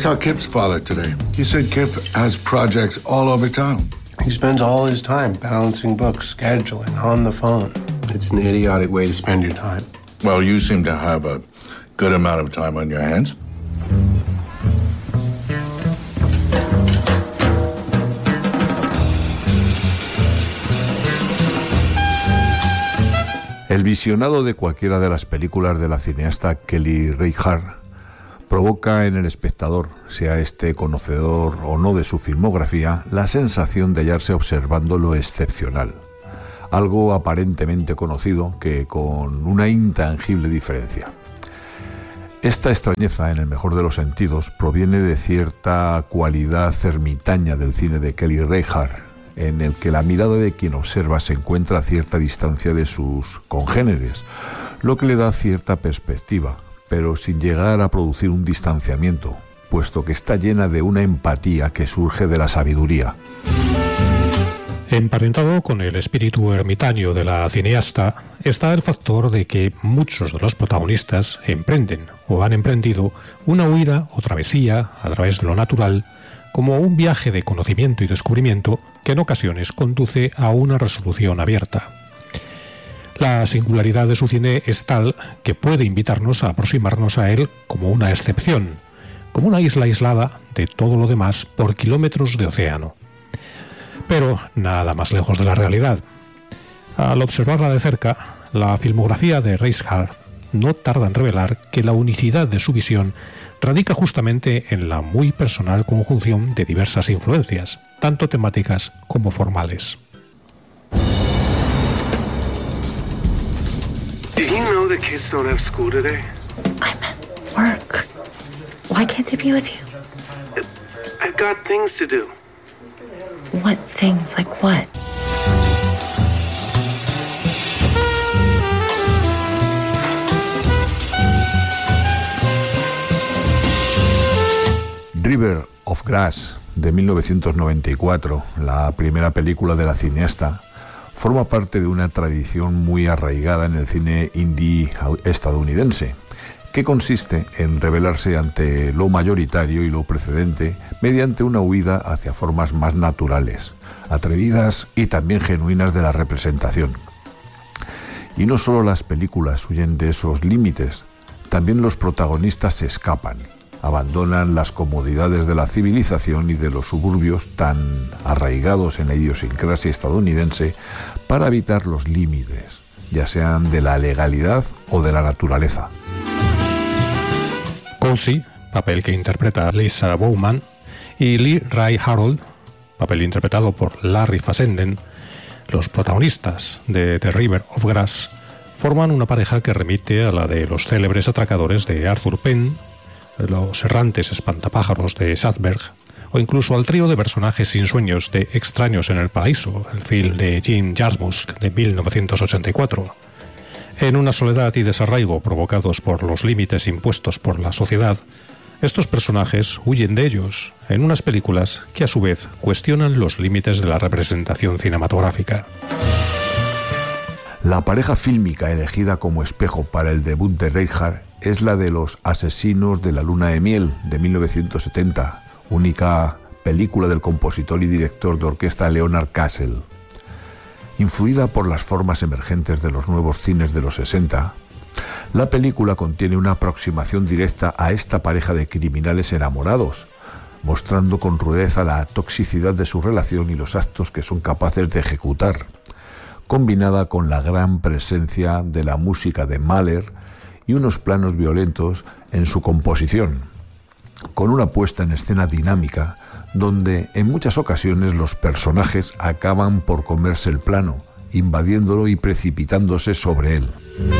saw Kip's father today. He said Kip has projects all over town. He spends all his time balancing books, scheduling, on the phone. It's an idiotic way to spend your time. Well, you seem to have a good amount of time on your hands. El visionado de cualquiera de las películas de la cineasta Kelly Reichardt provoca en el espectador, sea este conocedor o no de su filmografía, la sensación de hallarse observando lo excepcional, algo aparentemente conocido que con una intangible diferencia. Esta extrañeza, en el mejor de los sentidos, proviene de cierta cualidad ermitaña del cine de Kelly Reichardt, en el que la mirada de quien observa se encuentra a cierta distancia de sus congéneres, lo que le da cierta perspectiva, pero sin llegar a producir un distanciamiento, puesto que está llena de una empatía que surge de la sabiduría. Emparentado con el espíritu ermitaño de la cineasta está el factor de que muchos de los protagonistas emprenden o han emprendido una huida o travesía a través de lo natural, como un viaje de conocimiento y descubrimiento que en ocasiones conduce a una resolución abierta. La singularidad de su cine es tal que puede invitarnos a aproximarnos a él como una excepción, como una isla aislada de todo lo demás por kilómetros de océano. Pero nada más lejos de la realidad. Al observarla de cerca, la filmografía de Reichardt no tarda en revelar que la unicidad de su visión radica justamente en la muy personal conjunción de diversas influencias, tanto temáticas como formales. Did you know the kids don't have school today? I'm at work. Why can't they be with you? I've got things to do. What things? Like what? River of Grass, de 1994, la primera película de la cineasta, forma parte de una tradición muy arraigada en el cine indie estadounidense, que consiste en rebelarse ante lo mayoritario y lo precedente mediante una huida hacia formas más naturales, atrevidas y también genuinas de la representación. Y no solo las películas huyen de esos límites, también los protagonistas se escapan, abandonan las comodidades de la civilización y de los suburbios tan arraigados en la idiosincrasia estadounidense para evitar los límites, ya sean de la legalidad o de la naturaleza. Coulson, papel que interpreta Lisa Bowman, y Lee Ray Harold, papel interpretado por Larry Fessenden, los protagonistas de The River of Grass, forman una pareja que remite a la de los célebres atracadores de Arthur Penn, los errantes espantapájaros de Sadberg, o incluso al trío de personajes sin sueños de Extraños en el Paraíso, el film de Jim Jarmusch de 1984. En una soledad y desarraigo provocados por los límites impuestos por la sociedad, estos personajes huyen de ellos en unas películas que a su vez cuestionan los límites de la representación cinematográfica. La pareja fílmica elegida como espejo para el debut de Reichardt es la de Los Asesinos de la Luna de Miel, de 1970, única película del compositor y director de orquesta Leonard Castle. Influida por las formas emergentes de los nuevos cines de los 60, la película contiene una aproximación directa a esta pareja de criminales enamorados, mostrando con rudeza la toxicidad de su relación y los actos que son capaces de ejecutar, combinada con la gran presencia de la música de Mahler y unos planos violentos en su composición, con una puesta en escena dinámica donde en muchas ocasiones los personajes acaban por comerse el plano, invadiéndolo y precipitándose sobre él.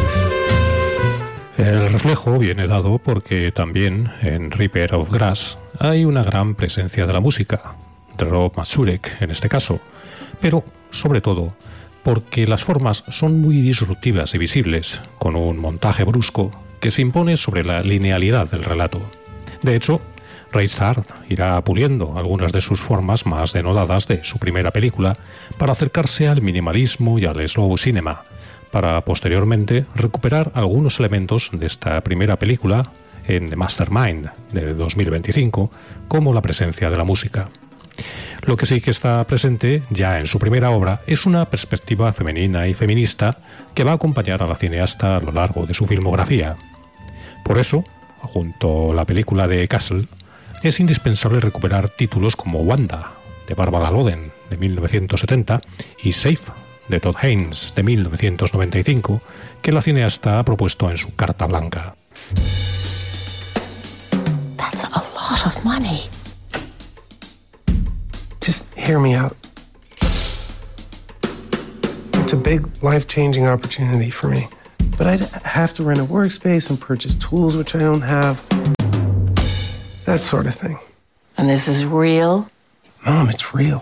El reflejo viene dado porque también en River of Grass hay una gran presencia de la música, de Rob Mazurek en este caso, pero sobre todo porque las formas son muy disruptivas y visibles, con un montaje brusco que se impone sobre la linealidad del relato. De hecho, Reichardt irá puliendo algunas de sus formas más denodadas de su primera película para acercarse al minimalismo y al slow cinema, para posteriormente recuperar algunos elementos de esta primera película en The Mastermind de 2025 como la presencia de la música. Lo que sí que está presente ya en su primera obra es una perspectiva femenina y feminista que va a acompañar a la cineasta a lo largo de su filmografía. Por eso, junto a la película de Castle, es indispensable recuperar títulos como Wanda, de Barbara Loden, de 1970, y Safe, de Todd Haynes, de 1995, que la cineasta ha propuesto en su Carta Blanca. That's a lot of money. Just hear me out. It's a big, life-changing opportunity for me. But I'd have to rent a workspace and purchase tools which I don't have. That sort of thing. And this is real? Mom, it's real.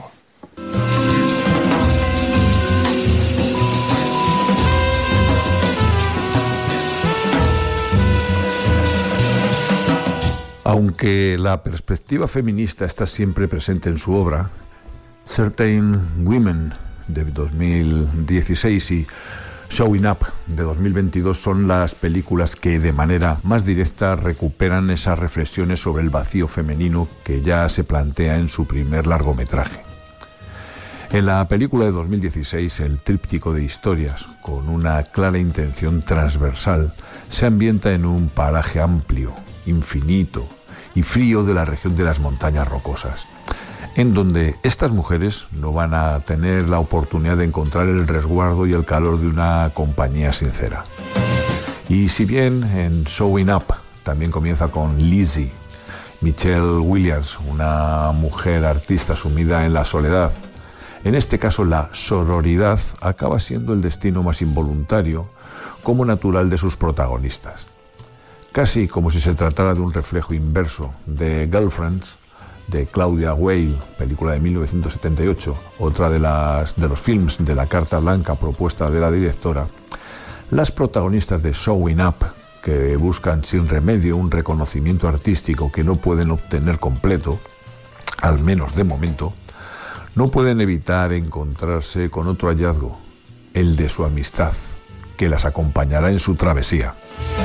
Aunque la perspectiva feminista está siempre presente en su obra, Certain Women de 2016 y Showing Up de 2022 son las películas que de manera más directa recuperan esas reflexiones sobre el vacío femenino que ya se plantea en su primer largometraje. En la película de 2016, el tríptico de historias, con una clara intención transversal, se ambienta en un paraje amplio, infinito y frío de la región de las montañas rocosas, en donde estas mujeres no van a tener la oportunidad de encontrar el resguardo y el calor de una compañía sincera. Y si bien en Showing Up también comienza con Lizzie, Michelle Williams, una mujer artista sumida en la soledad, en este caso la sororidad acaba siendo el destino más involuntario como natural de sus protagonistas. Casi como si se tratara de un reflejo inverso de Girlfriends, de Claudia Weil, película de 1978, otra de los films de la Carta Blanca propuesta de la directora. Las protagonistas de Showing Up, que buscan sin remedio un reconocimiento artístico que no pueden obtener completo, al menos de momento, no pueden evitar encontrarse con otro hallazgo, el de su amistad, que las acompañará en su travesía.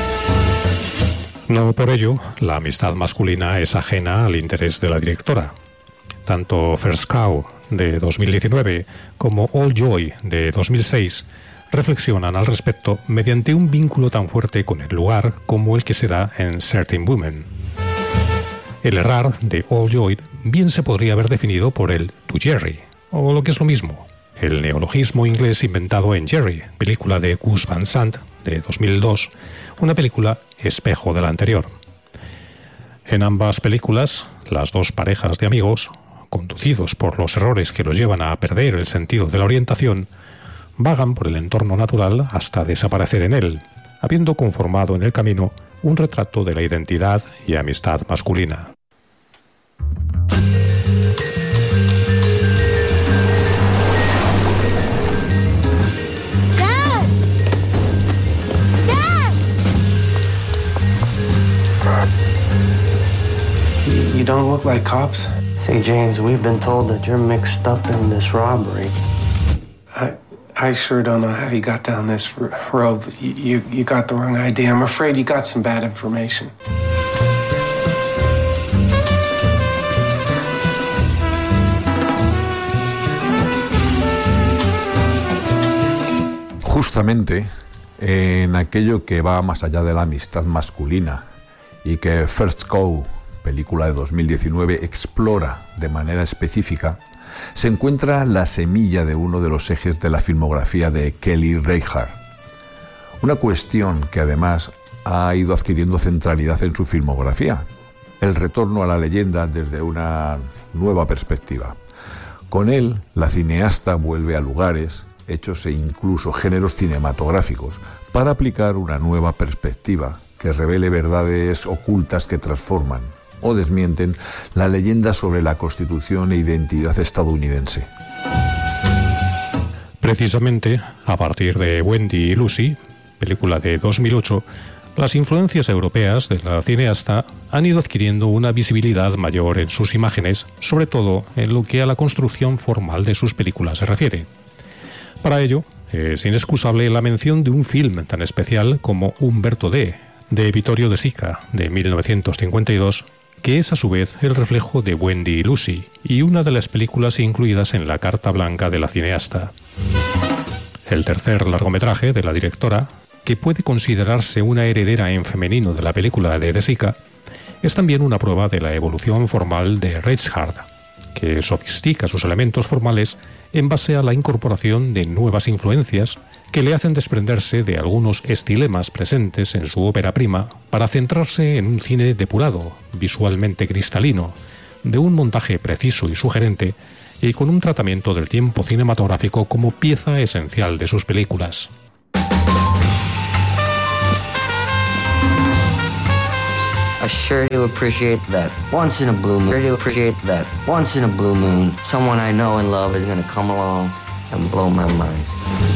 No por ello, la amistad masculina es ajena al interés de la directora. Tanto First Cow, de 2019, como All Joy, de 2006, reflexionan al respecto mediante un vínculo tan fuerte con el lugar como el que se da en Certain Women. El errar de All Joy bien se podría haber definido por el To Jerry, o lo que es lo mismo, el neologismo inglés inventado en Jerry, película de Gus Van Sant, de 2002, una película espejo de la anterior. En ambas películas, las dos parejas de amigos, conducidos por los errores que los llevan a perder el sentido de la orientación, vagan por el entorno natural hasta desaparecer en él, habiendo conformado en el camino un retrato de la identidad y amistad masculina. You don't look like cops. Say, James, we've been told that you're mixed up in this robbery. I sure don't know how you got down this road. You got the wrong idea. I'm afraid you got some bad information. Justamente en aquello que va más allá de la amistad masculina y que First Cow, película de 2019, explora de manera específica, se encuentra la semilla de uno de los ejes de la filmografía de Kelly Reichardt. Una cuestión que además ha ido adquiriendo centralidad en su filmografía, el retorno a la leyenda desde una nueva perspectiva. Con él, la cineasta vuelve a lugares, hechos e incluso géneros cinematográficos para aplicar una nueva perspectiva que revele verdades ocultas que transforman o desmienten la leyenda sobre la constitución e identidad estadounidense. Precisamente, a partir de Wendy y Lucy, película de 2008, las influencias europeas de la cineasta han ido adquiriendo una visibilidad mayor en sus imágenes, sobre todo en lo que a la construcción formal de sus películas se refiere. Para ello, es inexcusable la mención de un film tan especial como Umberto D., de Vittorio De Sica, de 1952, que es a su vez el reflejo de Wendy y Lucy, y una de las películas incluidas en la Carta Blanca de la cineasta. El tercer largometraje de la directora, que puede considerarse una heredera en femenino de la película de De Sica, es también una prueba de la evolución formal de Reichardt, que sofistica sus elementos formales en base a la incorporación de nuevas influencias que le hacen desprenderse de algunos estilemas presentes en su ópera prima para centrarse en un cine depurado, visualmente cristalino, de un montaje preciso y sugerente y con un tratamiento del tiempo cinematográfico como pieza esencial de sus películas. I sure do appreciate that once in a blue moon. Someone I know and love is gonna come along and blow my mind.